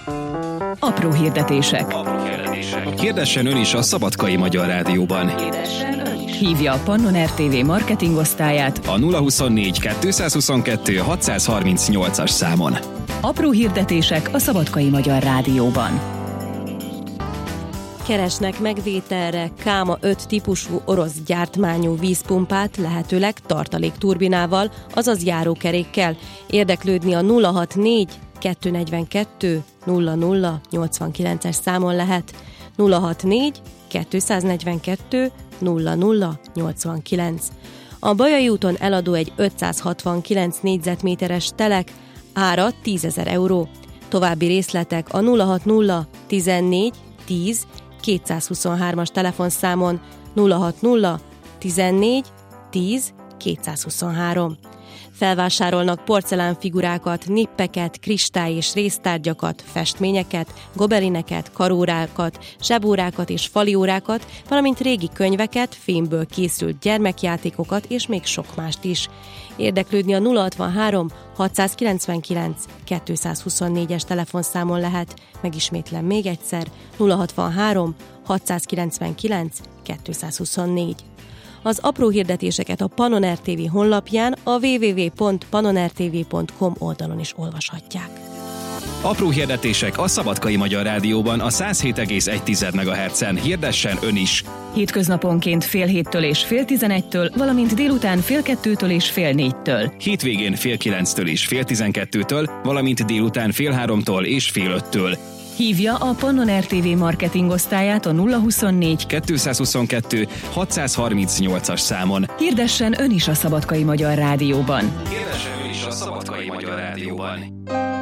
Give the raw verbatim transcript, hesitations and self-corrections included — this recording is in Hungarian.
Apró hirdetések. Apró hirdetések. Hirdessen ön is a Szabadkai Magyar Rádióban. Hívja a Pannon er té vé marketingosztályát A nulla huszonnégy kettőszázhuszonkettő hatszázharmincnyolcas számon. Apró hirdetések a Szabadkai Magyar Rádióban. Keresnek megvételre Káma öt típusú orosz gyártmányú vízpumpát, lehetőleg tartalékturbinával, azaz járókerékkel. Érdeklődni a nulla hatvannégy kettőszáznegyvenkettő nulla nulla nyolcvankilences számon lehet. nulla hatvannégy kettőszáznegyvenkettő nulla nulla nyolcvankilenc. A Bajai úton eladó egy ötszázhatvankilenc négyzetméteres telek, ára tízezer euró. További részletek a nulla hatvannulla tizennégy tíz kétszázhuszonhármas telefonszámon nulla hatvannulla tizennégy tíz kétszázhuszonhárom. Felvásárolnak porcelánfigurákat, nippeket, kristály- és réztárgyakat, festményeket, gobelineket, karórákat, zsebórákat és faliórákat, valamint régi könyveket, fémből készült gyermekjátékokat és még sok mást is. Érdeklődni a nulla hatvanhárom hatszázkilencvenkilenc kétszázhuszonnégyes telefonszámon lehet, megismétlem még egyszer, nulla hatvanhárom hatszázkilencvenkilenc kétszázhuszonnégy. Az apró hirdetéseket a Pannon er té vé honlapján, a double-u double-u double-u pont pannon r t v pont com oldalon is olvashatják. Apró hirdetések a Szabadkai Magyar Rádióban a száz hét egész egy megahertzen. Hirdessen ön is! Hétköznaponként fél héttől és fél tizenegytől, valamint délután fél kettőtől és fél négytől. Hétvégén fél kilenctől és fél tizenkettőtől, valamint délután fél háromtól és fél öttől. Hívja a Pannon er té vé marketingosztályát a nulla huszonnégy kettőszázhuszonkettő hatszázharmincnyolcas számon. Hirdessen ön is a Szabadkai Magyar Rádióban. Hirdessen ön is a Szabadkai Magyar Rádióban.